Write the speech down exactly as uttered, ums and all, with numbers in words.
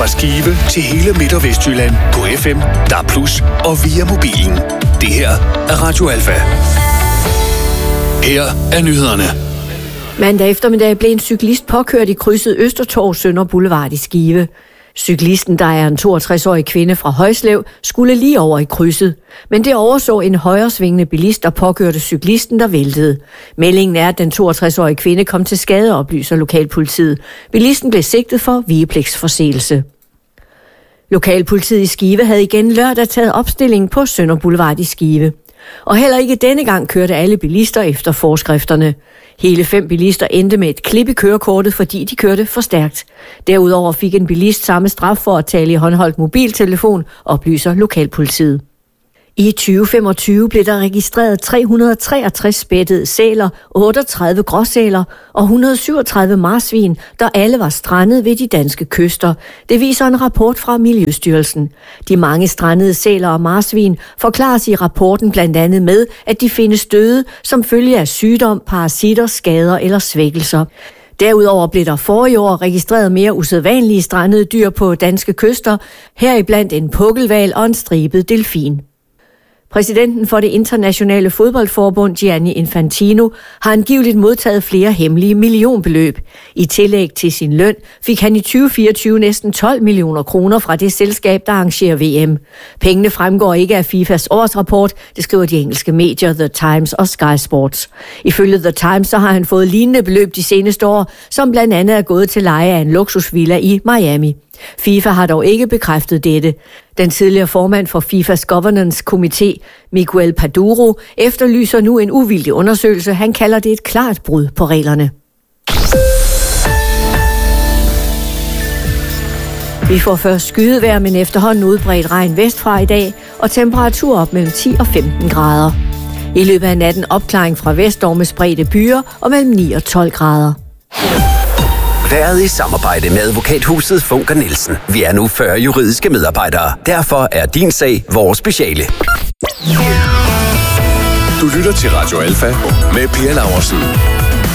Fra Skive til hele Midt- og Vestjylland på F M, D A B plus, og via mobilen. Det her er Radio Alfa. Her er nyhederne. Mandag eftermiddag blev en cyklist påkørt i krydset Østertorv Sønder Boulevard i Skive. Cyklisten, der er en toogtres-årig kvinde fra Højslev, skulle lige over i krydset. Men det overså en højresvingende bilist, der påkørte cyklisten, der væltede. Meldingen er, at den toogtres-årige kvinde kom til skade, oplyser lokalpolitiet. Bilisten blev sigtet for vigepligtsforseelse. Lokalpolitiet i Skive havde igen lørdag taget opstilling på Sønder Boulevard i Skive. Og heller ikke denne gang kørte alle bilister efter forskrifterne. Hele fem bilister endte med et klip i kørekortet, fordi de kørte for stærkt. Derudover fik en bilist samme straf for at tale i håndholdt mobiltelefon, oplyser lokalpolitiet. I tyve femogtyve blev der registreret tre hundrede og treogtres spættede sæler, otteogtredive gråsæler og et hundrede og syvogtredive marsvin, der alle var strandet ved de danske kyster. Det viser en rapport fra Miljøstyrelsen. De mange strandede sæler og marsvin forklares i rapporten blandt andet med, at de findes døde som følge af sygdom, parasitter, skader eller svækkelser. Derudover blev der forrige år registreret mere usædvanlige strandede dyr på danske kyster, heriblandt en pukkelhval og en stribet delfin. Præsidenten for det internationale fodboldforbund, Gianni Infantino, har angiveligt modtaget flere hemmelige millionbeløb. I tillæg til sin løn fik han i tyve fireogtyve næsten tolv millioner kroner fra det selskab, der arrangerer V M. Pengene fremgår ikke af FIFAs årsrapport, det skriver de engelske medier The Times og Sky Sports. Ifølge The Times så har han fået lignende beløb de seneste år, som blandt andet er gået til leje af en luksusvilla i Miami. FIFA har dog ikke bekræftet dette. Den tidligere formand for FIFAs governance-komité, Miguel Paduro, efterlyser nu en uvildig undersøgelse. Han kalder det et klart brud på reglerne. Vi får først skydevejr, men efterhånden udbredt regn vestfra i dag, og temperatur op mellem ti og femten grader. I løbet af natten opklaring fra vest med spredte byer og mellem ni og tolv grader. Været i samarbejde med advokathuset Funker Nielsen. Vi er nu fyrre juridiske medarbejdere. Derfor er din sag vores speciale. Du lytter til Radio Alfa med Per Laursen.